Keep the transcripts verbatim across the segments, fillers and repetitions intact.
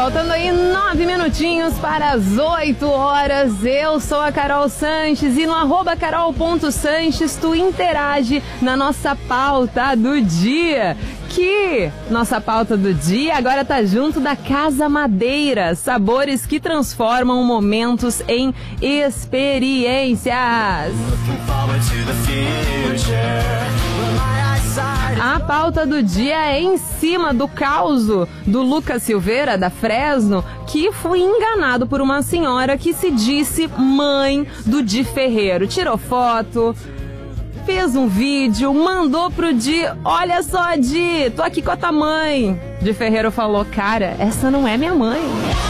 Faltando aí nove minutinhos para as oito horas. Eu sou a Carol Sanches e no arroba carol.sanches tu interage na nossa pauta do dia. Que nossa pauta do dia agora tá junto da Casa Madeira. Sabores que transformam momentos em experiências. A pauta do dia é em cima do caso do Lucas Silveira, da Fresno, que foi enganado por uma senhora que se disse mãe do Di Ferreiro. Tirou foto, fez um vídeo, mandou pro Di: olha só, Di, tô aqui com a tua mãe. Di Ferreiro falou: cara, essa não é minha mãe.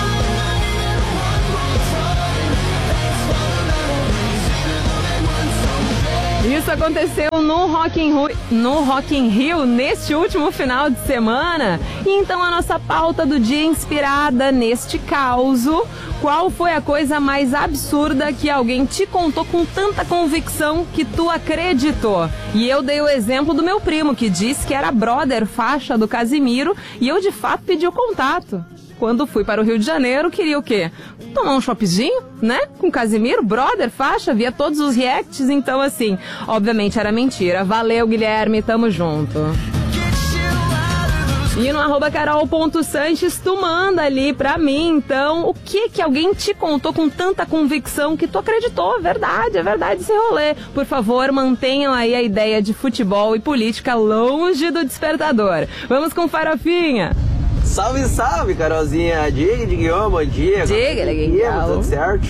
Isso aconteceu no Rock in Rio, no Rock in Rio neste último final de semana. Então a nossa pauta do dia é inspirada neste caso. Qual foi a coisa mais absurda que alguém te contou com tanta convicção que tu acreditou? E eu dei o exemplo do meu primo, que disse que era brother faixa do Casimiro, e eu de fato pedi o contato. Quando fui para o Rio de Janeiro, queria o quê? Tomar um choppzinho, né? Com o Casimiro, brother, faixa, via todos os reacts, então assim, obviamente era mentira. Valeu, Guilherme, tamo junto. E no arroba carol.sanches tu manda ali pra mim, então, o que que alguém te contou com tanta convicção que tu acreditou? Verdade, é verdade esse rolê. Por favor, mantenham aí a ideia de futebol e política longe do despertador. Vamos com farofinha. Salve, salve, Carolzinha. Diga, Diguinho, bom dia. Diga, Diguinho. Tudo certo?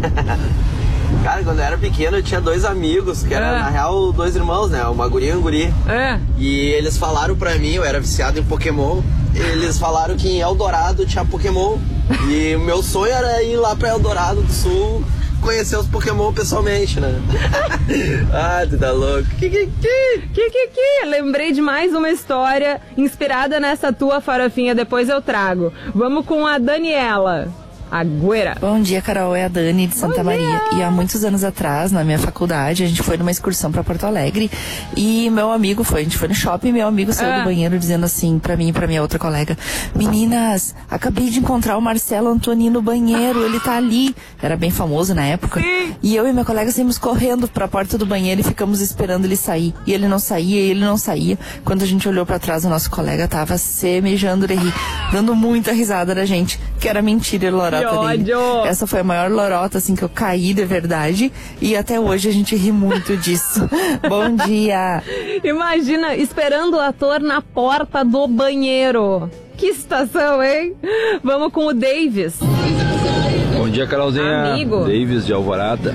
Cara, quando eu era pequeno eu tinha dois amigos, que eram, é. na real, dois irmãos, né? Uma guria e um guri. É. E eles falaram pra mim, eu era viciado em Pokémon, eles falaram que em Eldorado tinha Pokémon. E o meu sonho era ir lá pra Eldorado do Sul, conhecer os Pokémon pessoalmente, né? Ah, tu tá louco. Que, que, que, que, que, que. Lembrei de mais uma história inspirada nessa tua farofinha, depois eu trago. Vamos com a Daniela Agüera. Bom dia, Carol, é a Dani de Santa Maria. E há muitos anos atrás, na minha faculdade, a gente foi numa excursão pra Porto Alegre e meu amigo foi, a gente foi no shopping e meu amigo saiu ah. do banheiro dizendo assim pra mim e pra minha outra colega: meninas, acabei de encontrar o Marcelo Antoni no banheiro, ele tá ali. Era bem famoso na época. Sim. E eu e minha colega saímos correndo pra porta do banheiro e ficamos esperando ele sair. E ele não saía, e ele não saía. Quando a gente olhou pra trás, o nosso colega tava semejando de rir, dando muita risada da gente, que era mentira, lorota. Dele. Essa foi a maior lorota assim que eu caí de verdade e até hoje a gente ri muito disso. Bom dia. Imagina esperando o ator na porta do banheiro. Que situação, hein? Vamos com o Davis. Bom dia, Carolzinha. Amigo. Davis de Alvorada.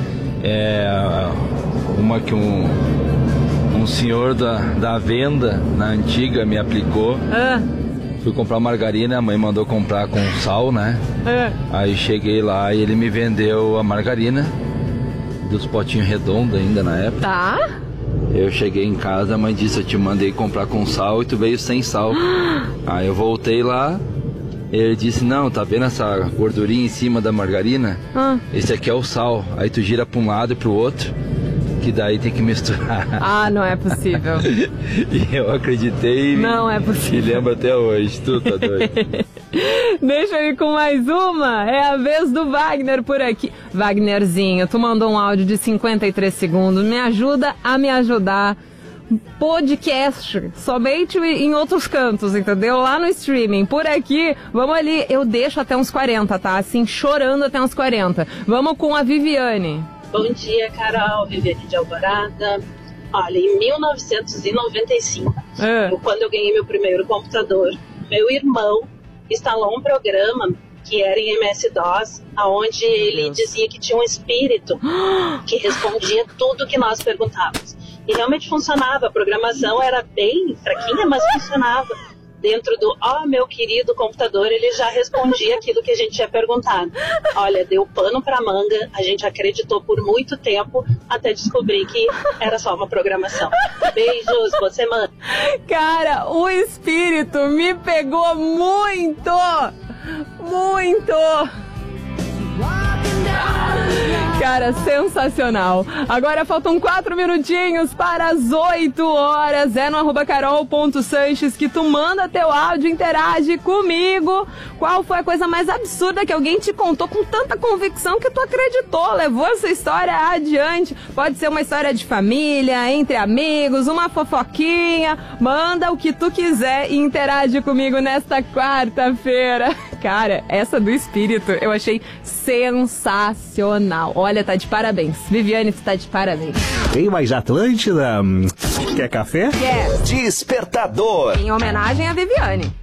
É uma que um um senhor da, da venda na antiga me aplicou. Ah. Fui comprar margarina, a mãe mandou comprar com sal, né? É. Aí cheguei lá e ele me vendeu a margarina, dos potinhos redondos ainda na época. Tá. Eu cheguei em casa, a mãe disse: eu te mandei comprar com sal e tu veio sem sal. Aí eu voltei lá, ele disse: não, tá vendo essa gordurinha em cima da margarina? Ah. Esse aqui é o sal. Aí tu gira pra um lado e pro outro, que daí tem que misturar. Ah, não é possível. E eu acreditei. Não é possível. E lembro até hoje, tu tá doido. Deixa eu ir com mais uma. É a vez do Wagner por aqui. Wagnerzinho, tu mandou um áudio de cinquenta e três segundos. Me ajuda a me ajudar. Podcast, somente em outros cantos, entendeu? Lá no streaming. Por aqui, vamos ali. Eu deixo até uns quarenta, tá? Assim, chorando até uns quarenta. Vamos com a Viviane. Bom dia, Carol, Viviane de Alvorada. Olha, em mil novecentos e noventa e cinco, é. quando eu ganhei meu primeiro computador, meu irmão instalou um programa que era em M S-DOS, onde ele dizia que tinha um espírito que respondia tudo que nós perguntávamos. E realmente funcionava, a programação era bem fraquinha, mas funcionava. Dentro do, ó, oh, meu querido computador, ele já respondia aquilo que a gente tinha perguntado. Olha, deu pano pra manga, a gente acreditou por muito tempo, até descobrir que era só uma programação. Beijos, boa semana. Cara, o espírito me pegou muito, muito. Cara, sensacional. Agora faltam quatro minutinhos para as oito horas. É no arroba carol.sanches que tu manda teu áudio, interage comigo. Qual foi a coisa mais absurda que alguém te contou com tanta convicção que tu acreditou, levou essa história adiante? Pode ser uma história de família, entre amigos, uma fofoquinha. Manda o que tu quiser e interage comigo nesta quarta-feira. Cara, essa do espírito eu achei sensacional. Olha, tá de parabéns. Viviane, tu tá de parabéns. Tem mais Atlântida? Quer café? Quer. Despertador. Em homenagem a Viviane.